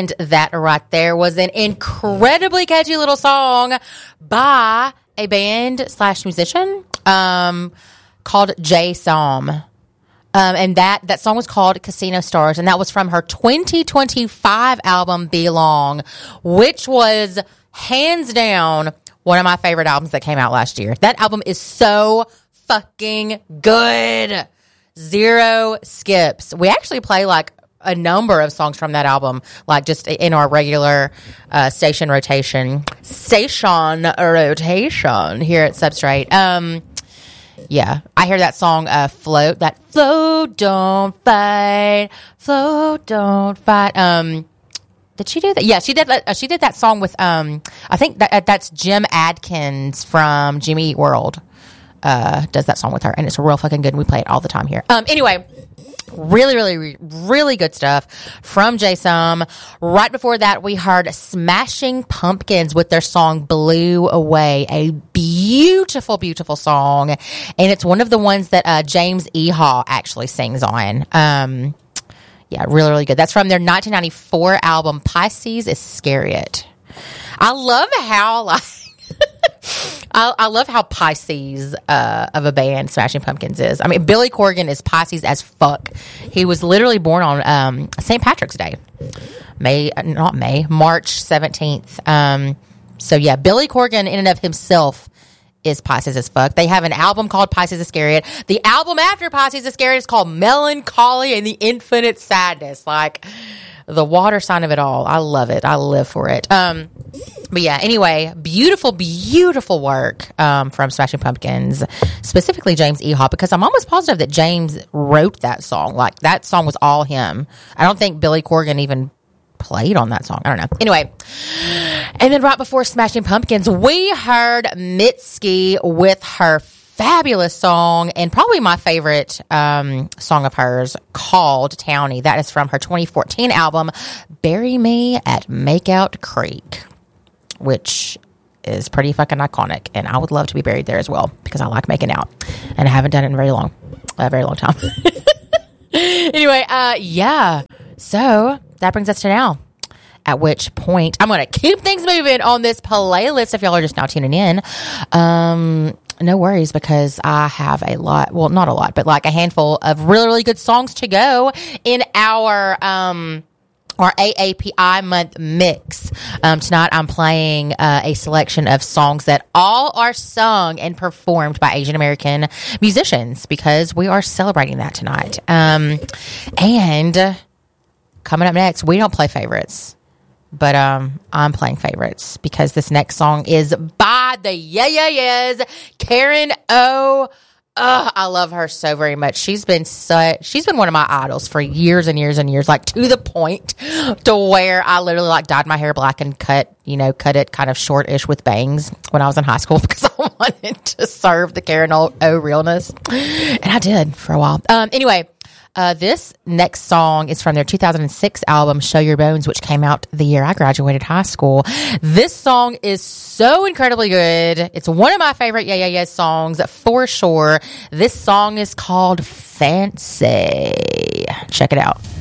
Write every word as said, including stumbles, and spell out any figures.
And that right there was an incredibly catchy little song by a band slash musician um, called Jay Som. Um, and that, that song was called Casino Stars. And that was from her twenty twenty-five album, Belong, which was hands down one of my favorite albums that came out last year. That album is so fucking good. Zero skips. We actually play like a number of songs from that album, like just in our regular uh, station rotation, station rotation here at Substrate. Um, yeah, I hear that song, uh, "Float." That float, don't fight, float, don't fight. Um, did she do that? Yeah, she did. Uh, she did that song with. Um, I think that uh, that's Jim Adkins from Jimmy Eat World. Uh, does that song with her, and it's real fucking good. And we play it all the time here. Um, anyway. Really, really, really good stuff from Jay Som. Right before that, we heard Smashing Pumpkins with their song Blew Away, a beautiful, beautiful song. And it's one of the ones that uh, James Eha actually sings on. Um, yeah, really, really good. That's from their nineteen ninety-four album, Pisces Iscariot. I love how, like, I, I love how Pisces uh, of a band Smashing Pumpkins is. I mean, Billy Corgan is Pisces as fuck. He was literally born on um, Saint Patrick's Day. May, not May, March seventeenth. Um, so, yeah, Billy Corgan in and of himself is Pisces as fuck. They have an album called Pisces Iscariot. The album after Pisces Iscariot is called Melancholy and the Infinite Sadness. Like, the water sign of it all. I love it. I live for it. Um, but yeah, anyway, beautiful, beautiful work um, from Smashing Pumpkins, specifically James Eha, because I'm almost positive that James wrote that song. Like, that song was all him. I don't think Billy Corgan even played on that song. I don't know. Anyway, and then right before Smashing Pumpkins, we heard Mitski with her fabulous song, and probably my favorite um, song of hers, called Townie. That is from her twenty fourteen album, Bury Me at Makeout Creek, which is pretty fucking iconic, and I would love to be buried there as well, because I like making out, and I haven't done it in a very long, a very long time. Anyway, uh, yeah, so that brings us to now, at which point I'm going to keep things moving on this playlist if y'all are just now tuning in. Um... No worries, because I have a lot, well, not a lot, but like a handful of really, really good songs to go in our, um, our A A P I month mix. Um, tonight I'm playing uh, a selection of songs that all are sung and performed by Asian American musicians, because we are celebrating that tonight. Um, and coming up next, we don't play favorites. But um, I'm playing favorites, because this next song is by the Yeah Yeah Yeahs, Karen O. Ugh, I love her so very much. She's been so, she's been one of my idols for years and years and years, like to the point to where I literally like dyed my hair black and cut, you know, cut it kind of short-ish with bangs when I was in high school, because I wanted to serve the Karen O, o realness. And I did for a while. Um, anyway. Uh, this next song is from their two thousand six album, Show Your Bones, which came out the year I graduated high school. This song is so incredibly good. It's one of my favorite Yeah Yeah Yeah songs for sure. This song is called Fancy. Check it out.